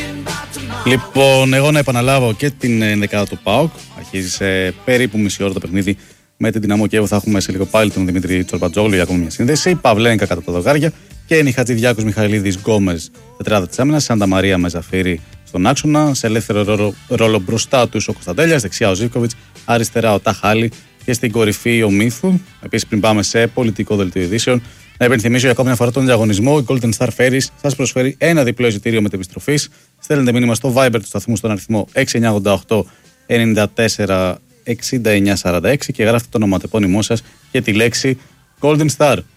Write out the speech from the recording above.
Λοιπόν, εγώ να επαναλάβω και την ενδεκάδα του ΠΑΟΚ. Αρχίζει σε περίπου μισή ώρα το παιχνίδι με την Δυναμό Κιέβου. Θα έχουμε σε λίγο πάλι τον Δημήτρη Τσορμπατζόγλου για ακόμη μια σύνδεση. Παυλένκα κατά τα δοκάρια και Ένι Χατζηδιάκος, Μιχαηλίδης, Γκόμες, τετράδα της άμυνας. Σάντα Μαρία με Ζαφύρη στον άξονα. Σε ελεύθερο ρόλο μπροστά του ο Κωνσταντέλιας, δεξιά ο Ζίβκοβιτς, αριστερά ο Ταχάλη και στην κορυφή ο Μύθου. Επίσης, πριν πάμε σε πολιτικό δελτίο ειδήσεων, να υπενθυμίσω για ακόμη μια φορά τον διαγωνισμό. Η Golden Star Ferries σας προσφέρει ένα διπλό εισιτήριο μετεπιστροφής. Στέλνετε μήνυμα στο Viber του σταθμού στον αριθμό 6988 94 69 46 και γράφετε το ονοματεπώνυμό σας και τη λέξη Golden Star.